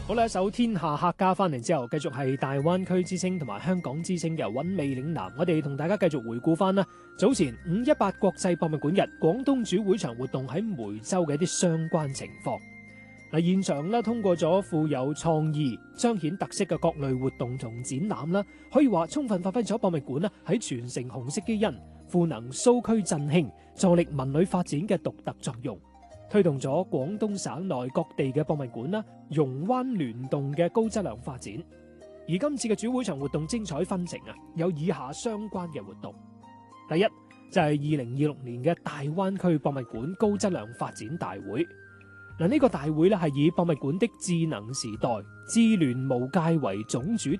好啦，一首《天下客家》翻嚟之後，繼續係大灣區之聲同埋香港之聲嘅韻味嶺南。我哋同大家繼續回顧翻啦，早前518國際博物館日廣東主會場活動喺梅州嘅一啲相關情況。嗱，現場咧通過咗富有創意、彰顯特色嘅各類活動同展覽啦，可以話充分發揮咗博物館啦喺傳承紅色基因、賦能蘇區振興、助力文旅發展嘅獨特作用。推動咗廣東省內各地嘅博物館啦，融灣聯動嘅高質量發展。而今次嘅主會場活動精彩紛呈啊，有以下相關嘅活動。第一就係2026年嘅大灣區博物館高質量發展大會。嗱，呢個大會咧係以博物館的智能時代、智聯無界為總主題。